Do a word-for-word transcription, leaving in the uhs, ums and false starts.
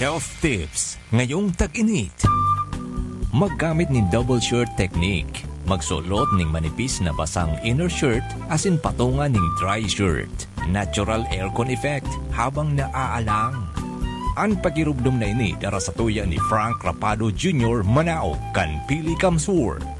Health tips ngayong tag-init. Maggamit ni double shirt technique. Magsulot ning manipis na basang inner shirt asin patungan ning dry shirt. Natural aircon effect habang naaalang. Ang pagirubdom na ini dara sa tuya ni Frank Rapado Junior Manao kan Pili Kamsur.